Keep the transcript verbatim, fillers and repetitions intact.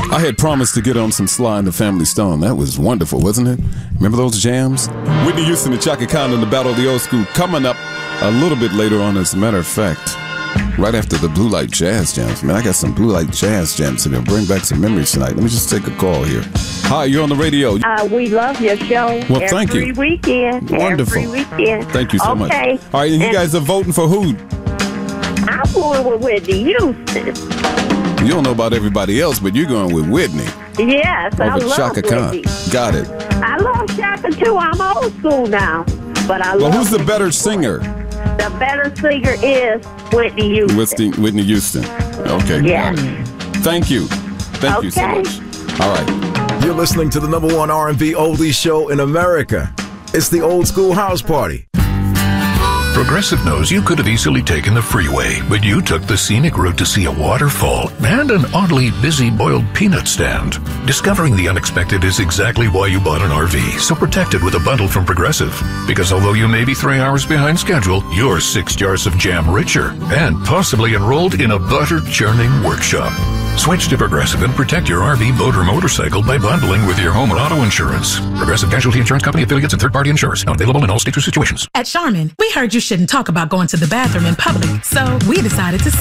I had promised to get on some Sly and the Family Stone. That was wonderful, wasn't it? Remember those jams? Whitney Houston and Chaka Khan in the Battle of the Old School coming up a little bit later on, as a matter of fact. Right after the Blue Light Jazz Jams. Man, I got some Blue Light Jazz Jams to bring back some memories tonight. Let me just take a call here. Hi, you're on the radio. Uh, we love your show. Well, thank you. Every weekend. Wonderful. Every weekend. Thank you so okay. much. All right, and you and guys are voting for who? I'm going with Whitney Houston. You don't know about everybody else, but you're going with Whitney. Yes, I Over love Chaka Khan. Whitney. Got it. I love Chaka too. I'm old school now, but I Well, love who's the Whitney. better singer? The better singer is Whitney Houston. Whitney, Whitney Houston. Okay. Yes. Got it. Thank you. Thank Okay. you so much. All right. You're listening to the number one R and B oldies show in America. It's the Old School House Party. Progressive knows you could have easily taken the freeway, but you took the scenic route to see a waterfall and an oddly busy boiled peanut stand. Discovering the unexpected is exactly why you bought an R V, so protect it with a bundle from Progressive. Because although you may be three hours behind schedule, you're six jars of jam richer and possibly enrolled in a butter churning workshop. Switch to Progressive and protect your R V, boat, or motorcycle by bundling with your home and auto insurance. Progressive Casualty Insurance Company affiliates and third-party insurers. Not available in all states or situations. At Charmin, we heard you shouldn't talk about going to the bathroom in public, so we decided to